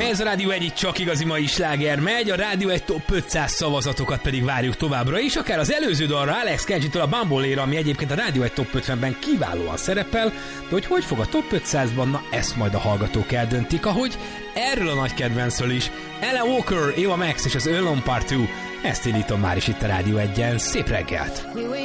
Ez a Rádió 1 csak igazi mai sláger megy, a Rádió 1 Top 500 szavazatokat pedig várjuk továbbra is, akár az előző dalra, Alex Kenji-től a Bambolére, ami egyébként a Rádió 1 Top 50-ben kiválóan szerepel, de hogy fog a Top 500-ban, na ezt majd a hallgatók eldöntik, ahogy erről a nagy kedvencről is, Ella Walker, Eva Max és az Alone Part 2, ezt indítom már is itt a Rádió 1-en. Szép reggelt!